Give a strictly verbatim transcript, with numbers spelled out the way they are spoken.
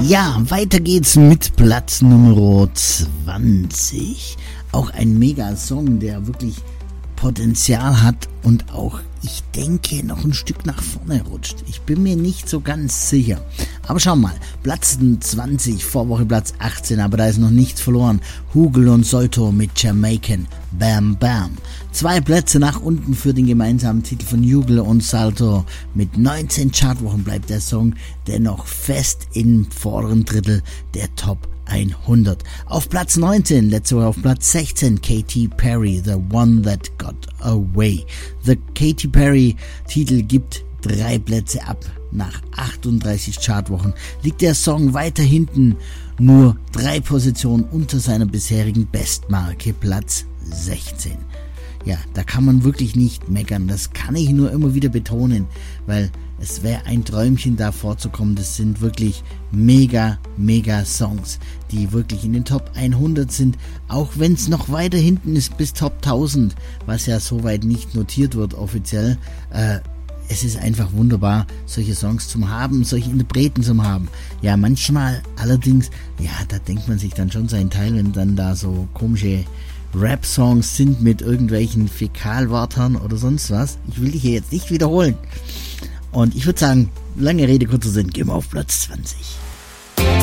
Ja, weiter geht's mit Platz Nummer zwanzig. Auch ein Mega-Song, der wirklich Potenzial hat und auch, ich denke, noch ein Stück nach vorne rutscht. Ich bin mir nicht so ganz sicher. Aber schau mal, Platz zwanzig, Vorwoche Platz achtzehn, aber da ist noch nichts verloren. Hugel und Solto mit Jamaican, Bam Bam. Zwei Plätze nach unten für den gemeinsamen Titel von Hugel und Salto. Mit neunzehn Chartwochen bleibt der Song dennoch fest im vorderen Drittel der Top hundert. Auf Platz neunzehn, letzte Woche auf Platz sechzehn, Katy Perry, The One That Got Away. The Katy Perry Titel gibt drei Plätze ab. Nach achtunddreißig Chartwochen liegt der Song weiter hinten, nur drei Positionen unter seiner bisherigen Bestmarke, Platz sechzehn. Ja, da kann man wirklich nicht meckern, das kann ich nur immer wieder betonen, weil es wäre ein Träumchen, da vorzukommen. Das sind wirklich mega, mega Songs, die wirklich in den Top hundert sind, auch wenn es noch weiter hinten ist bis Top tausend, was ja soweit nicht notiert wird offiziell. Äh, es ist einfach wunderbar, solche Songs zu haben, solche Interpreten zu haben. Ja, manchmal allerdings, ja, da denkt man sich dann schon seinen Teil, wenn dann da so komische Rap-Songs sind mit irgendwelchen Fäkalwörtern oder sonst was. Ich will dich hier jetzt nicht wiederholen. Und ich würde sagen, lange Rede, kurzer Sinn, gehen wir auf Platz zwanzig.